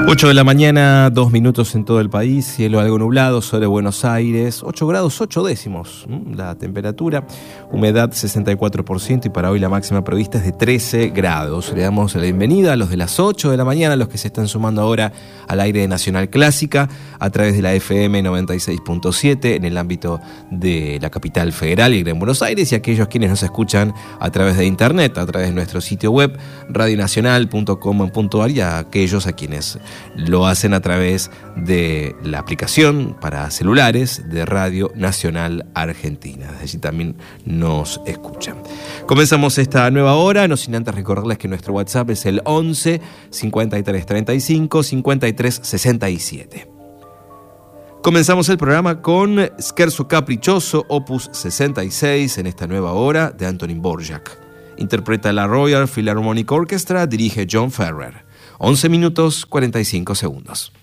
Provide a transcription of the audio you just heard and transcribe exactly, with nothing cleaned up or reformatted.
ocho de la mañana, dos minutos en todo el país, cielo algo nublado sobre Buenos Aires, ocho grados ocho décimos la temperatura, humedad sesenta y cuatro por ciento y para hoy la máxima prevista es de trece grados. Le damos la bienvenida a los de las ocho de la mañana, a los que se están sumando ahora al aire de Nacional Clásica a través de la F M noventa y seis punto siete en el ámbito de la capital federal y Gran Buenos Aires, y aquellos quienes nos escuchan a través de internet, a través de nuestro sitio web radio nacional punto com punto a r, y a aquellos a quienes lo hacen a través de la aplicación para celulares de Radio Nacional Argentina. Desde allí también nos escuchan. Comenzamos esta nueva hora, no sin antes recordarles que nuestro WhatsApp es el once cincuenta y tres treinta y cinco cincuenta y tres sesenta y siete. Comenzamos el programa con Scherzo Capriccioso, opus sesenta y seis, en esta nueva hora, de Antonín Dvorak. Interpreta la Royal Philharmonic Orchestra, dirige John Ferrer. once minutos, cuarenta y cinco segundos.